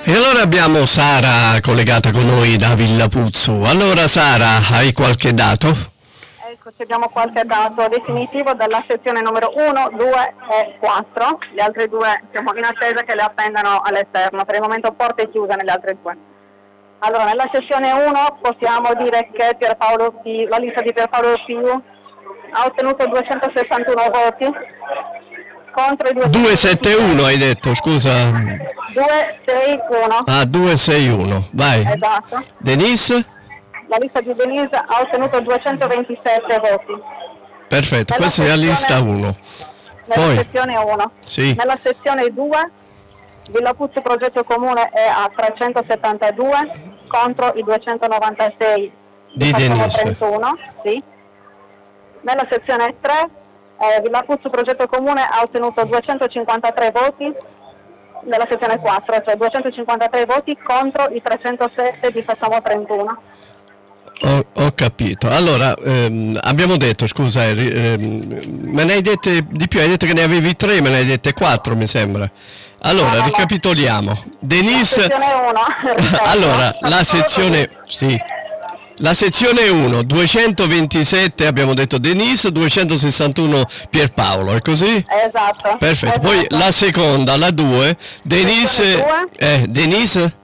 E allora abbiamo Sara collegata con noi da Villa Puzzu. Allora Sara, hai qualche dato? Eccoci, abbiamo qualche dato definitivo della sezione numero 1, 2 e 4. Le altre due siamo in attesa che le appendano all'esterno. Per il momento porte chiuse nelle altre due. Allora, nella sessione 1 possiamo dire che la lista di Pierpaolo Piu ha ottenuto 261 voti contro i 271 hai detto, scusa. 261. Ah, 261, vai. Esatto. Denise? La lista di Denise ha ottenuto 227 voti. Perfetto, questa è la lista 1. Nella Poi, sezione 1. sì. Nella sezione 2 Villa Puzzu Progetto Comune è a 372 contro i 296 Di Denise. 31, sì. Nella sezione 3 Villa Puzzu Progetto Comune ha ottenuto 253 voti nella sezione 4, cioè 253 voti contro i 307 di Sassamo 31. Ho capito. Allora, abbiamo detto, scusa, me ne hai dette di più, hai detto che ne avevi 3, me ne hai dette 4 mi sembra. Allora, No. ricapitoliamo. Denise... La sezione 1. Allora, la sezione... Sì. La sezione 1, 227 abbiamo detto Denise, 261 Pierpaolo, è così? Esatto. Perfetto. Esatto. Poi la seconda, la 2, Denise... Denise?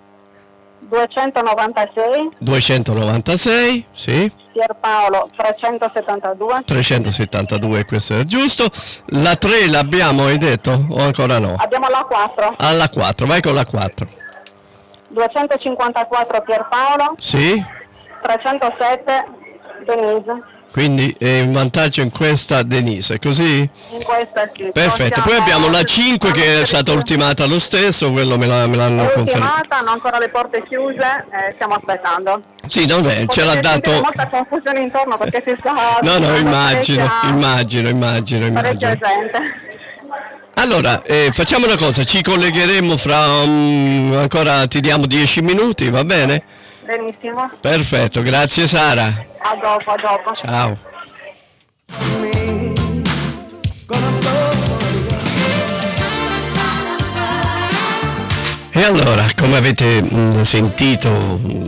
296, 296, sì. Pierpaolo 372, 372, questo è giusto. La 3 l'abbiamo, hai detto? O ancora no? abbiamo la 4, Alla 4, vai con la 4. 254 Pierpaolo, Sì? 307 Denise. Quindi è in vantaggio in questa Denise, è così? In questa sì. Perfetto, poi abbiamo la 5 che è stata ultimata lo stesso, quello me l'hanno È confermato. ultimata, hanno ancora le porte chiuse, stiamo aspettando. Sì, no, beh, ce l'ha Potete sentire dato... molta confusione intorno perché si sta... No, immagino. Parecchia gente. Allora, facciamo una cosa, ci collegheremo fra... ancora ti diamo 10 minuti, va bene? Benissimo. Perfetto, grazie Sara. A dopo, a dopo. Ciao. E allora, come avete sentito